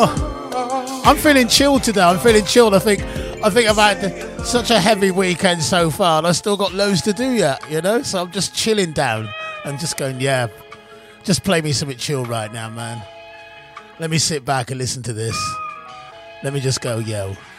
I'm feeling chilled today. I'm feeling chilled. I think I've had such a heavy weekend so far, and I still got loads to do yet, you know. So I'm just chilling down and just going, yeah, just play me something chill right now, man. Let me sit back and listen to this. Let me just go, yo.